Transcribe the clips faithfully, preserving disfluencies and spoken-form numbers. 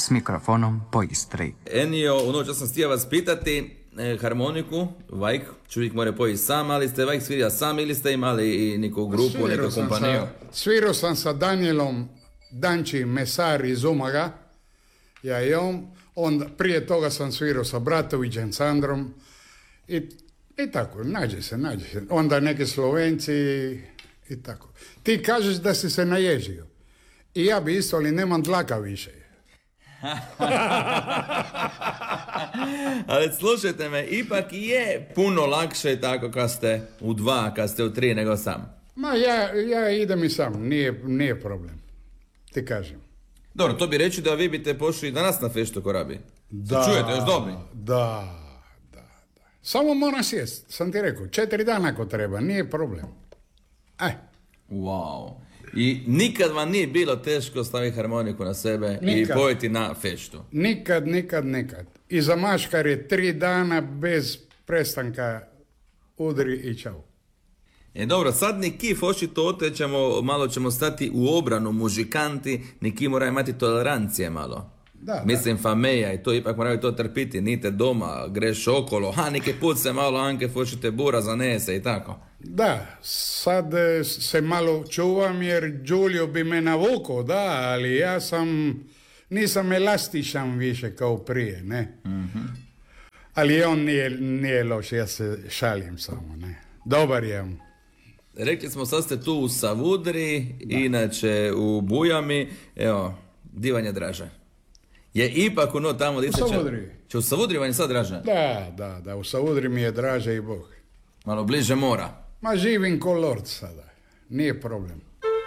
s mikrofonom po Istri. Enio, ono što sam htio vas pitati, e, harmoniku, vajk, čovjek mora pojiti sam, ali ste vajk svirali sam ili ste imali i neku grupu, neku kompaniju? Svirao sam sa Danielom Danči Mesar iz Umaga, ja i on. Onda, prije toga sam svirao sa Bratovićem, Sandrom i, i tako, nađe se, nađe se. Onda neki Slovenci i, i tako. Ti kažeš da si se naježio. I ja bi isto, ali nemam dlaka više. Ali slušajte me, ipak je puno lakše tako kad ste u dva, kad ste u tri nego sam. Ma ja, ja idem i sam, nije, nije problem. Ti kažem. Dobro, to bi reći da vi biste pošli danas na feštu Korabi. Da, se čujete još dobri? Da, da, da. Samo moram sjest, sam ti rekao, četiri dana ako treba, nije problem. Aj. Wow. I nikad vam nije bilo teško staviti harmoniku na sebe nikad. I pojeti na feštu? Nikad, nikad, nikad. I za maškar je tri dana bez prestanka udri i čau. E dobro, sad neki foši tote ćemo, malo ćemo stati u obranu muzikanti, neki moraju imati tolerancije malo. Da, Mislim, da. fameja i to ipak moraju to trpiti, nite doma, greš okolo, ha, neki put se malo anke fošite bura zanese i tako. Da, sad se malo čuvam jer Giulio bi me navukao, da, ali ja sam, nisam elastičan više kao prije, ne. Mm-hmm. Ali on nije, nije loš, ja se šalim samo, ne. Dobar je on. Rekli smo, sad ste tu u Savudri, da. Inače u Bujami, evo, divanje draže. Je ipak ono tamo... U Savudri. Će u Savudri vam je sad draže? Da, da, da, u Savudri mi je draže i Bog. Malo bliže mora. Ma živim ko lord sada, nije problem.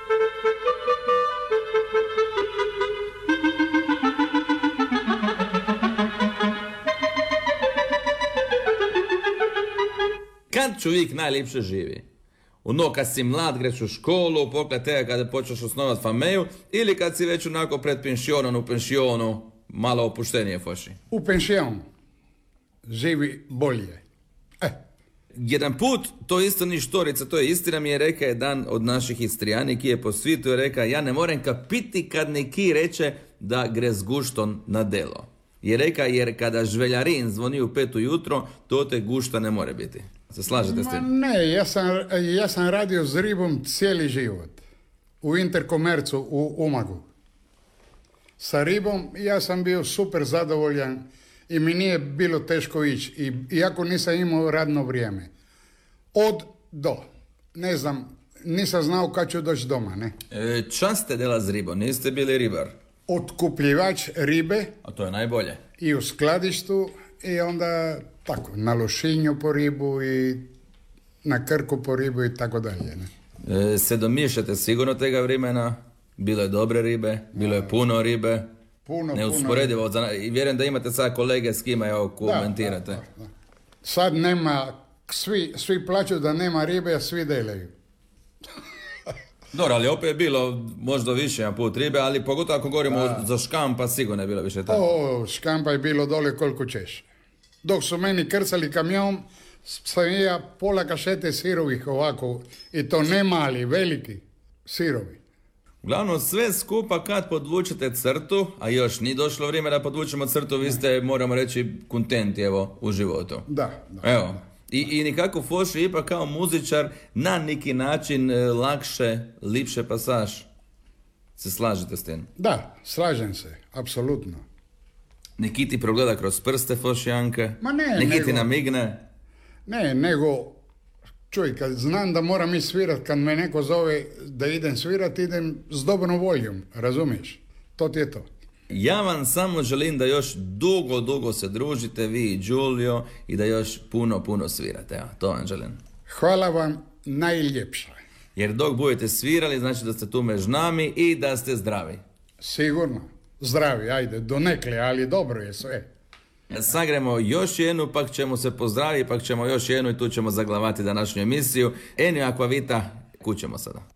Kad čovjek najljepše živi? Ono kad si mlad, greš u školu, poklad tega kada počneš osnovati fameju, ili kad si već onako pred pensionom, u pensionu, malo opuštenije foši? U pensionu živi bolje. Eh. Jedan put, to isto ni štorica, to je istina, mi je reka jedan od naših Istrijani, ki je po svitu je reka, ja ne moram kapiti kad neki reče da gre s guštom na delo. Je reka, jer kada žveljarin zvoni u pet ujutro, to te gušta ne more biti. Se slažete s tim? Ma ne, ja sam, ja sam radio s ribom cijeli život. U Interkomercu u Umagu. Sa ribom ja sam bio super zadovoljan i mi nije bilo teško ići. I, iako nisam imao radno vrijeme. Od do. Ne znam, nisam znao kad ću doći doma, ne? E, čas ste dela s ribom, niste bili ribar? Otkupljivač ribe. A to je najbolje. I u skladištu i onda tako, na Lošinju po ribu i na Krku po ribu i tako dalje. Ne? E, se domišljate sigurno tega vremena? Bilo je dobre ribe, bilo je puno ribe. Puno, neusporedivo. puno. I vjerujem da imate sad kolege s kima evo komentirate. Da, da, da. Sad nema, svi, svi plaću da nema ribe, a svi delaju. Dobro, ali opet je bilo možda više jedan put ribe, ali pogotovo ako govorimo da. Za škampa, sigurno je bilo više tako. O, škampa je bilo dole koliko ćeš. Dok su meni krcali kamion, sam ja pola kašete sirovih ovako, i to ne mali, veliki sirovi. Uglavnom, sve skupa kad podvučete crtu, a još nije došlo vrijeme da podvučemo crtu, vi ste, moramo reći, kontenti, evo, u životu. Da, da. Evo. I, i nikako foši ipak kao muzičar na neki način e, lakše, lipše pasaž. Se slažete s tim? Da, slažem se, apsolutno. Neki ti progleda kroz prste fošijanke? Ma ne, neki nego... ti namigne? Ne, nego, čuj, kad znam da moram i svirat, kad me neko zove da idem svirat, idem s dobrom voljom, razumiješ? To ti je to. Ja vam samo želim da još dugo, dugo se družite, vi i Giulio, i da još puno, puno svirate. Evo, to vam želim. Hvala vam najljepša. Jer dok budete svirali, znači da ste tu među nami i da ste zdravi. Sigurno. Zdravi, ajde, donekle, ali dobro je sve. Sagremo još jednu, pak ćemo se pozdraviti, pak ćemo još jednu i tu ćemo zaglavati današnju emisiju. Ennio Acquavita, kućemo sada.